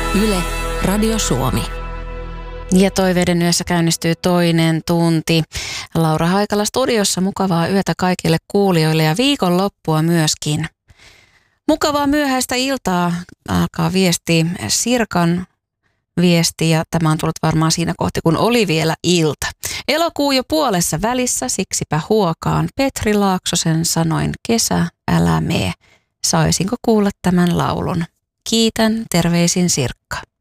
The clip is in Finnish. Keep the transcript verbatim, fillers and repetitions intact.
Yle, Radio Suomi. Ja Toiveiden yössä käynnistyy toinen tunti. Laura Haikala studiossa, mukavaa yötä kaikille kuulijoille ja viikonloppua myöskin. Mukavaa myöhäistä iltaa alkaa viesti Sirkan viesti ja tämä on tullut varmaan siinä kohti, kun oli vielä ilta. Elokuu jo puolessa välissä, siksipä huokaan. Petri Laaksosen sanoin kesä, älä mee. Saisinko kuulla tämän laulun? Kiitän, terveisin Sirkka.